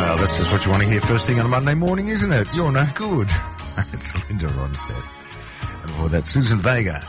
Well, that's just what you want to hear first thing on a Monday morning, isn't it? You're no good. It's Linda Ronstadt. And before that, Susan Vega.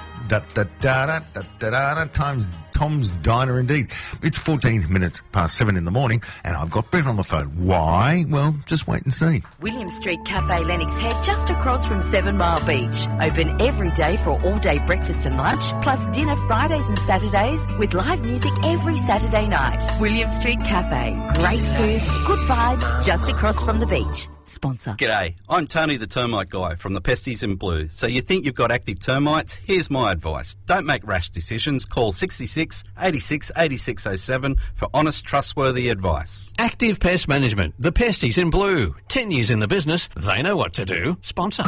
Tom's Diner indeed. It's 14 minutes past 7 in the morning, and I've got Brett on the phone. Why? Well, just wait and see. William Street Cafe Lennox Head, just across from 7 Mile Beach. Open every day for all-day breakfast and lunch, plus dinner Fridays and Saturdays, with live music every Saturday night. William Street Cafe. Great foods, good vibes, just across from the beach. Sponsor. G'day, I'm Tony the Termite Guy from the Pesties in Blue. So you think you've got active termites? Here's my advice. Don't make rash decisions. Call 66 86 8607 for honest, trustworthy advice. Active Pest Management, the Pesties in Blue. 10 years in the business, they know what to do. Sponsor.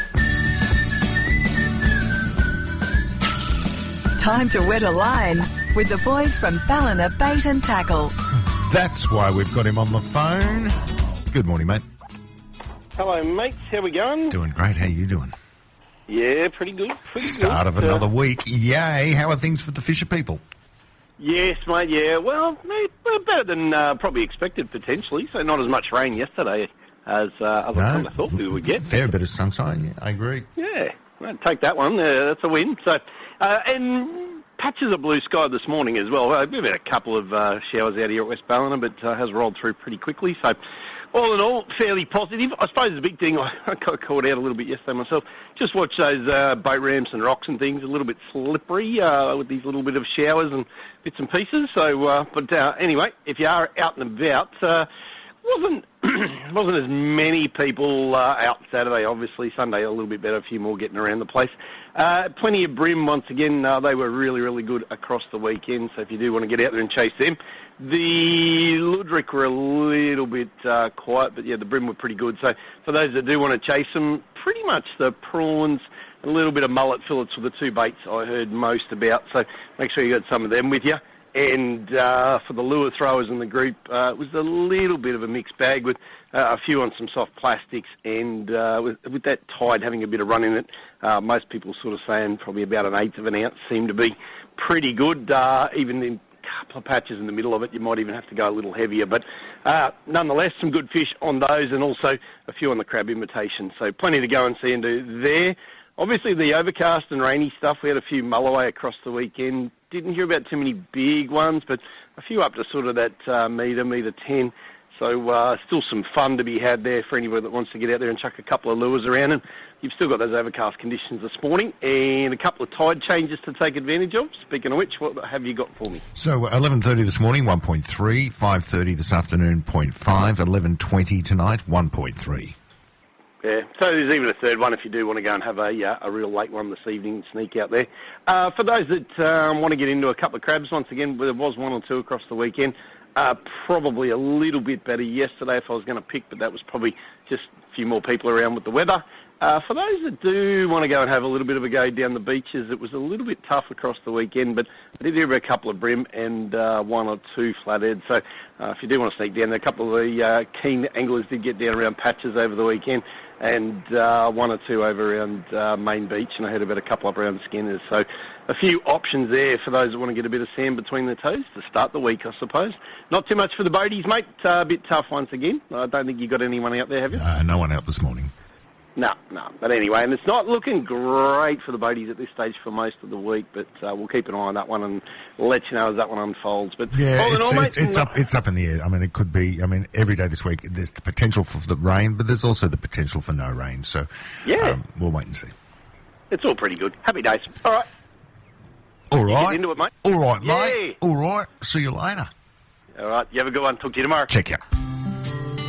Time to wet a line with the boys from Ballina Bait and Tackle. That's why we've got him on the phone. Good morning, mate. Hello, mates. How we going? Doing great. How you doing? Yeah, pretty good. Start of another week. Yay. How are things for the Fisher people? Yes, mate, yeah. Well, we're better than probably expected, potentially. So not as much rain yesterday as I kind of thought we would get. Fair bit of sunshine, yeah, I agree. Yeah, I'd take that one. That's a win. So, and patches of blue sky this morning as well. We've had a couple of showers out here at West Ballina, but has rolled through pretty quickly. So, all in all, fairly positive. I suppose the big thing, I got caught out a little bit yesterday myself, just watch those boat ramps and rocks and things, a little bit slippery with these little bit of showers and bits and pieces. So, anyway, if you are out and about, wasn't as many people out Saturday, obviously. Sunday a little bit better, a few more getting around the place. Plenty of bream once again. They were really, really good across the weekend, so if you do want to get out there and chase them. The Ludwig were a little bit quiet, but yeah, the bream were pretty good. So for those that do want to chase them, pretty much the prawns, a little bit of mullet fillets were the two baits I heard most about. So make sure you got some of them with you. And for the lure throwers in the group, it was a little bit of a mixed bag with a few on some soft plastics, and with that tide having a bit of run in it, most people sort of saying probably about an eighth of an ounce seemed to be pretty good. Even in a couple of patches in the middle of it, you might even have to go a little heavier. But nonetheless, some good fish on those, and also a few on the crab imitation. So plenty to go and see and do there. Obviously, the overcast and rainy stuff, we had a few mulloway across the weekend. Didn't hear about too many big ones, but a few up to sort of that metre 10. So still some fun to be had there for anyone that wants to get out there and chuck a couple of lures around. And you've still got those overcast conditions this morning and a couple of tide changes to take advantage of. Speaking of which, what have you got for me? So 11:30 this morning, 1.3. 5:30 this afternoon, 0.5. 11:20 tonight, 1.3. Yeah, so there's even a third one if you do want to go and have a real late one this evening and sneak out there. For those that want to get into a couple of crabs, once again, there was one or two across the weekend. Probably a little bit better yesterday if I was going to pick, but that was probably just a few more people around with the weather. For those that do want to go and have a little bit of a go down the beaches, it was a little bit tough across the weekend, but I did hear a couple of bream and one or two flatheads. So if you do want to sneak down there, a couple of the keen anglers did get down around patches over the weekend, and one or two over around Main Beach, and I heard about a couple up around Skinners. So a few options there for those that want to get a bit of sand between their toes to start the week, I suppose. Not too much for the boaties, mate. A bit tough once again. I don't think you got anyone out there, have you? No one out this morning. No. But anyway, and it's not looking great for the boaties at this stage for most of the week, but we'll keep an eye on that one and let you know as that one unfolds. But yeah, all in all, mate, it's up in the air. I mean, it could be. I mean, every day this week there's the potential for the rain, but there's also the potential for no rain. So yeah, we'll wait and see. It's all pretty good. Happy days. All right. All right. Get into it, mate. All right, mate. All right. See you later. All right. You have a good one. Talk to you tomorrow. Check out.